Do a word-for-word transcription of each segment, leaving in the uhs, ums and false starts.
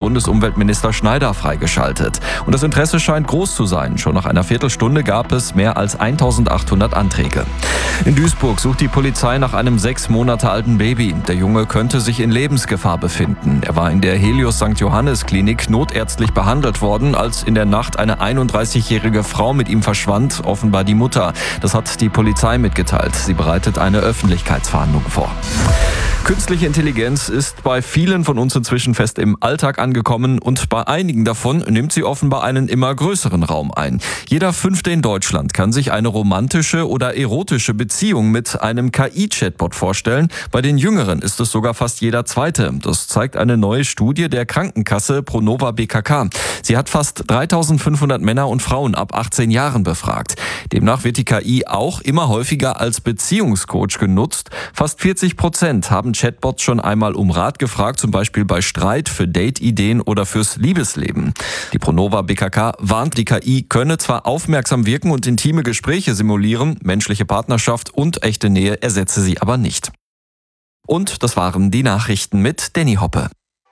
Bundesumweltminister Schneider freigeschaltet. Und das Interesse scheint groß zu sein. Schon nach einer Viertelstunde gab es mehr als eintausendachthundert Anträge. In Duisburg sucht die Polizei nach einem sechs Monate alten Baby. Der Junge könnte sich in Lebensgefahr befinden. Er war in der Helios Sankt Johannes Klinik notärztlich behandelt worden, als in der Nacht eine einunddreißigjährige Frau mit ihm verschwand, offenbar die Mutter. Das hat die Polizei mitgeteilt. Sie bereitet eine Öffentlichkeitsfahndung vor. Künstliche Intelligenz ist bei vielen von uns inzwischen fest im Alltag angekommen und bei einigen davon nimmt sie offenbar einen immer größeren Raum ein. Jeder Fünfte in Deutschland kann sich eine romantische oder erotische Beziehung mit einem K I-Chatbot vorstellen. Bei den Jüngeren ist es sogar fast jeder Zweite. Das zeigt eine neue Studie der Krankenkasse Pronova B K K. Sie hat fast dreitausendfünfhundert Männer und Frauen ab achtzehn Jahren befragt. Demnach wird die K I auch immer häufiger als Beziehungscoach genutzt. Fast vierzig Prozent haben Chatbots schon einmal um Rat gefragt, zum Beispiel bei Streit, für Date-Ideen oder fürs Liebesleben. Die Pronova B K K warnt, die K I könne zwar aufmerksam wirken und intime Gespräche simulieren, menschliche Partnerschaft und echte Nähe ersetze sie aber nicht. Und das waren die Nachrichten mit Danny Hoppe.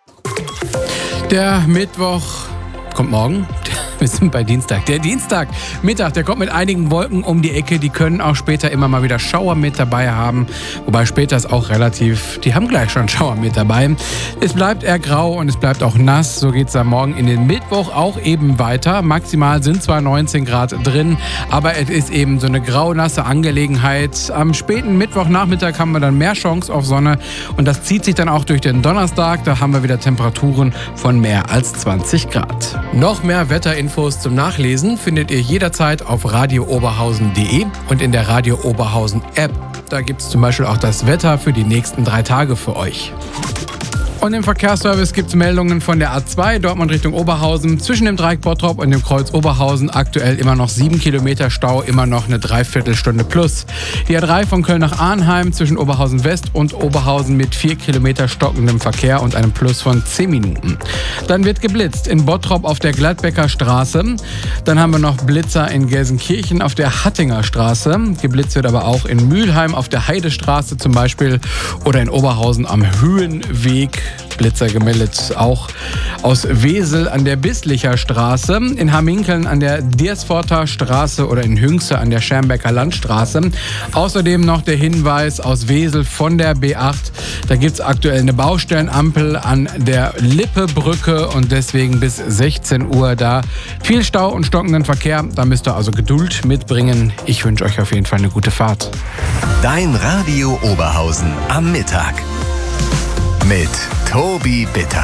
Der Mittwoch kommt morgen. Wir sind bei Dienstag. Der Dienstagmittag, der kommt mit einigen Wolken um die Ecke. Die können auch später immer mal wieder Schauer mit dabei haben. Wobei später ist auch relativ, die haben gleich schon Schauer mit dabei. Es bleibt eher grau und es bleibt auch nass. So geht es dann morgen in den Mittwoch auch eben weiter. Maximal sind zwar neunzehn Grad drin, aber es ist eben so eine grau-nasse Angelegenheit. Am späten Mittwochnachmittag haben wir dann mehr Chance auf Sonne. Und das zieht sich dann auch durch den Donnerstag. Da haben wir wieder Temperaturen von mehr als zwanzig Grad. Noch mehr Wetterinfos zum Nachlesen findet ihr jederzeit auf radio oberhausen punkt de und in der Radio Oberhausen App. Da gibt es zum Beispiel auch das Wetter für die nächsten drei Tage für euch. Und im Verkehrsservice gibt es Meldungen von der A zwei Dortmund Richtung Oberhausen. Zwischen dem Dreieck Bottrop und dem Kreuz Oberhausen aktuell immer noch sieben Kilometer Stau, immer noch eine Dreiviertelstunde plus. Die A drei von Köln nach Arnheim zwischen Oberhausen West und Oberhausen mit vier Kilometer stockendem Verkehr und einem Plus von zehn Minuten. Dann wird geblitzt in Bottrop auf der Gladbecker Straße. Dann haben wir noch Blitzer in Gelsenkirchen auf der Hattinger Straße. Geblitzt wird aber auch in Mülheim auf der Heidestraße zum Beispiel oder in Oberhausen am Höhenweg. Blitzer gemeldet auch aus Wesel an der Bisslicher Straße, in Hamminkeln an der Diersforter Straße oder in Hünxe an der Schermbecker Landstraße. Außerdem noch der Hinweis aus Wesel von der B acht. Da gibt es aktuell eine Baustellenampel an der Lippebrücke und deswegen bis sechzehn Uhr da viel Stau und stockenden Verkehr. Da müsst ihr also Geduld mitbringen. Ich wünsche euch auf jeden Fall eine gute Fahrt. Dein Radio Oberhausen am Mittag. Mit Tobi Bitter.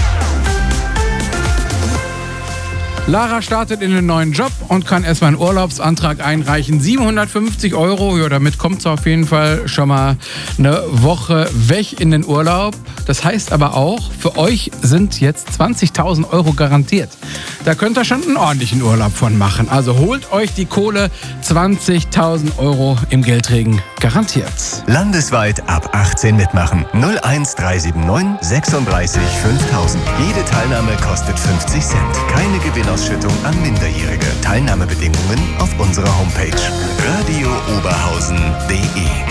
Lara startet in den neuen Job und kann erstmal einen Urlaubsantrag einreichen. siebenhundertfünfzig Euro, ja, damit kommt sie auf jeden Fall schon mal eine Woche weg in den Urlaub. Das heißt aber auch, für euch sind jetzt zwanzigtausend Euro garantiert. Da könnt ihr schon einen ordentlichen Urlaub von machen. Also holt euch die Kohle, zwanzigtausend Euro im Geldregen garantiert. Landesweit ab achtzehn mitmachen. null eins drei sieben neun sechsunddreißig fünftausend. Jede Teilnahme kostet fünfzig Cent. Keine Gewinnausschüttung an Minderjährige. Teilnahmebedingungen auf unserer Homepage radio oberhausen punkt de.